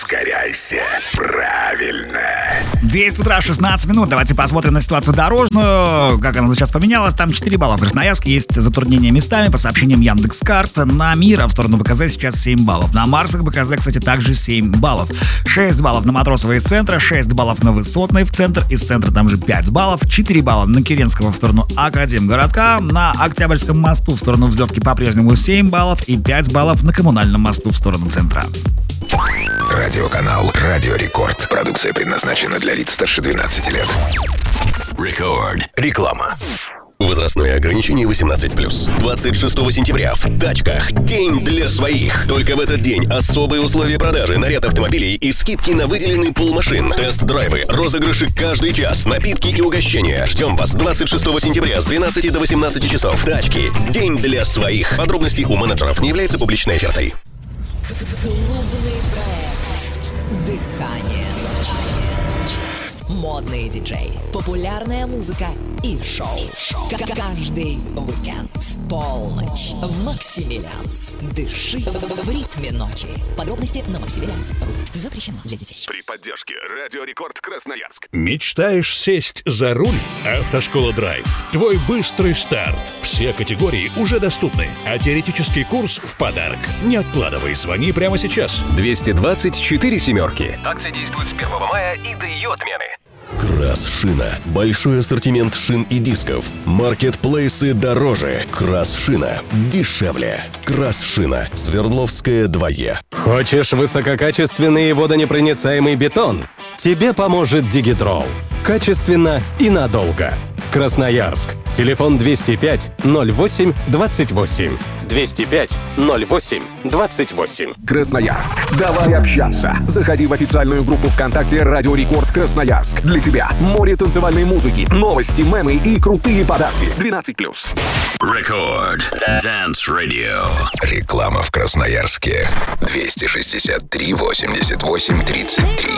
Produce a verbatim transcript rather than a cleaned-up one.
ускоряйся. Правильно. десять утра, шестнадцать минут. Давайте посмотрим на ситуацию дорожную. Как она сейчас поменялась. Там четыре балла в Красноярске. Есть затруднения местами. По сообщениям Яндекс.Карт. На Мира в сторону БКЗ сейчас семь баллов. На Марсах БКЗ, кстати, также семь баллов. шесть баллов на Матросово из центра. шесть баллов на Высотной в центр. Из центра там же пять баллов. четыре балла на Керенского в сторону Академгородка. На Октябрьском мосту в сторону Взлетки по-прежнему семь баллов. И пять баллов на Коммунальном мосту в сторону центра. Радиоканал Радио Рекорд. Продукция предназначена для лиц старше двенадцати лет. Рекорд. Реклама. Возрастное ограничение восемнадцать плюс. двадцать шестого сентября в Тачках. День для своих. Только в этот день особые условия продажи на ряд автомобилей и скидки на выделенный пул машин. Тест-драйвы, розыгрыши каждый час, напитки и угощения. Ждем вас двадцать шестого сентября с двенадцати до восемнадцати часов. Тачки. День для своих. Подробности у менеджеров. Не является публичной офертой. Клубный проект «Дыхание ночи». Модный диджей, популярная музыка и шоу. К- Каждый уикенд. Полночь в Максимилианс. Дыши в ритме ночи. Подробности на максимилианс точка ру. Запрещено для детей. При поддержке Радио Рекорд Красноярск. Мечтаешь сесть за руль? Автошкола Драйв. Твой быстрый старт. Все категории уже доступны, а теоретический курс в подарок. Не откладывай, звони прямо сейчас. двести двадцать четыре семерки. Акция действует с первого мая и до ее отмены. Красшина. Большой ассортимент шин и дисков. Маркетплейсы дороже. Красшина. Дешевле. Красшина. Свердловская два Е. Хочешь высококачественный и водонепроницаемый бетон? Тебе поможет Дигитрол. Качественно и надолго. Красноярск. Телефон двести пять ноль восемь двадцать восемь. двести пять ноль восемь двадцать восемь. Красноярск. Давай общаться. Заходи в официальную группу ВКонтакте Радио Рекорд Красноярск. Для тебя море танцевальной музыки, новости, мемы и крутые подарки. двенадцать плюс. Рекорд. Dance Radio. Реклама в Красноярске. двести шестьдесят три восемьдесят восемь тридцать три.